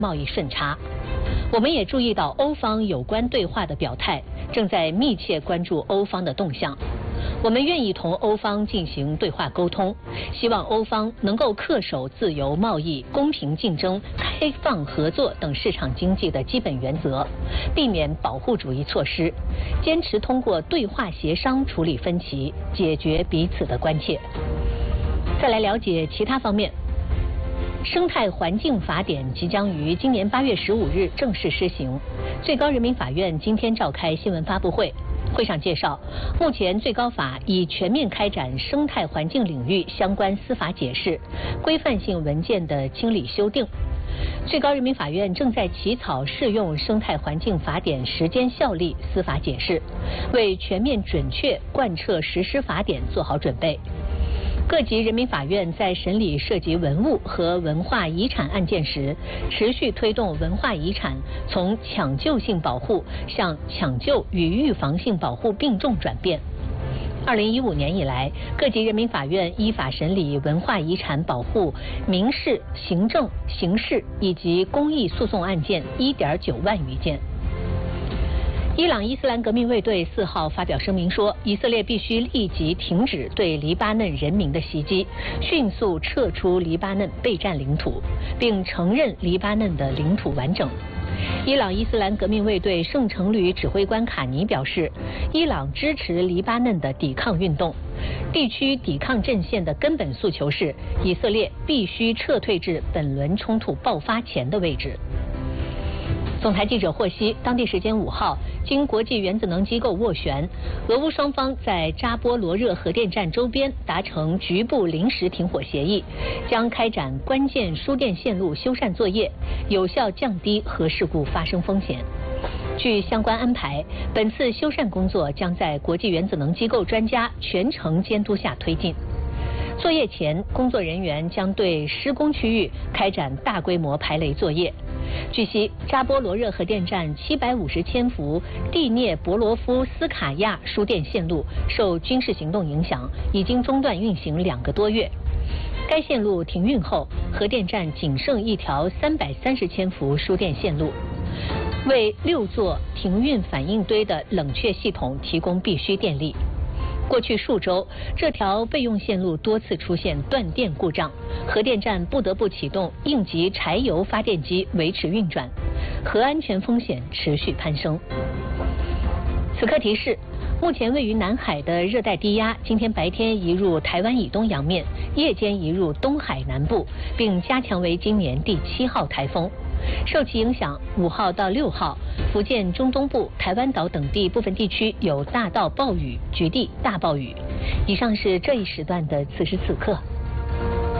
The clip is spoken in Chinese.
贸易顺差。我们也注意到欧方有关对话的表态，正在密切关注欧方的动向。我们愿意同欧方进行对话沟通，希望欧方能够恪守自由贸易、公平竞争、开放合作等市场经济的基本原则，避免保护主义措施，坚持通过对话协商处理分歧，解决彼此的关切。再来了解其他方面。生态环境法典即将于今年8月15日正式施行。最高人民法院今天召开新闻发布会，会上介绍，目前最高法已全面开展生态环境领域相关司法解释、规范性文件的清理修订。最高人民法院正在起草适用生态环境法典时间效力司法解释，为全面准确贯彻实施法典做好准备。各级人民法院在审理涉及文物和文化遗产案件时，持续推动文化遗产从抢救性保护向抢救与预防性保护并重转变。2015年以来，各级人民法院依法审理文化遗产保护民事、行政、刑事以及公益诉讼案件1.9万余件。伊朗伊斯兰革命卫队4号发表声明说，以色列必须立即停止对黎巴嫩人民的袭击，迅速撤出黎巴嫩被占领土，并承认黎巴嫩的领土完整。伊朗伊斯兰革命卫队圣城旅指挥官卡尼表示，伊朗支持黎巴嫩的抵抗运动，地区抵抗阵线的根本诉求是，以色列必须撤退至本轮冲突爆发前的位置。总台记者获悉，当地时间5号，经国际原子能机构斡旋，俄乌双方在扎波罗热核电站周边达成局部临时停火协议，将开展关键输电线路修缮作业，有效降低核事故发生风险。据相关安排，本次修缮工作将在国际原子能机构专家全程监督下推进。作业前，工作人员将对施工区域开展大规模排雷作业。据悉，扎波罗热核电站750千伏蒂涅博罗夫斯卡亚输电线路受军事行动影响，已经中断运行2个多月。该线路停运后，核电站仅剩一条330千伏输电线路，为6座停运反应堆的冷却系统提供必需电力。过去数周，这条备用线路多次出现断电故障，核电站不得不启动应急柴油发电机维持运转，核安全风险持续攀升。此刻提示，目前位于南海的热带低压，今天白天移入台湾以东洋面，夜间移入东海南部，并加强为今年第7号台风。受其影响，5号到6号，福建中东部、台湾岛等地部分地区有大到暴雨，局地大暴雨。以上是这一时段的此时此刻。